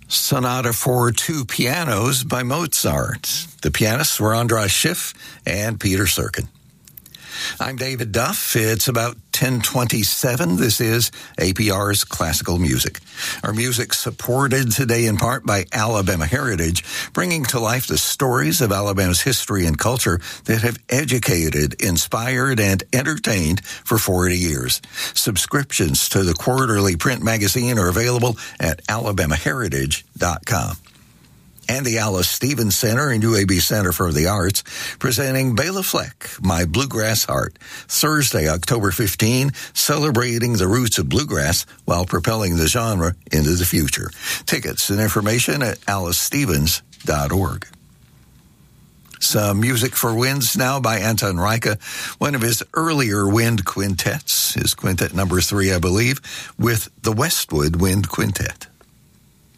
Sonata for Two Pianos by Mozart. The pianists were Andras Schiff and Peter Serkin. I'm David Duff. It's about 10:27. This is APR's Classical Music. Our music supported today in part by Alabama Heritage, bringing to life the stories of Alabama's history and culture that have educated, inspired, and entertained for 40 years. Subscriptions to the quarterly print magazine are available at alabamaheritage.com. And the Alice Stevens Center and UAB Center for the Arts presenting Bela Fleck, My Bluegrass Heart, Thursday, October 15, celebrating the roots of bluegrass while propelling the genre into the future. Tickets and information at alicestevens.org. Some music for winds now by Anton Reicha, one of his earlier wind quintets, his quintet number 3, I believe, with the Westwood Wind Quintet.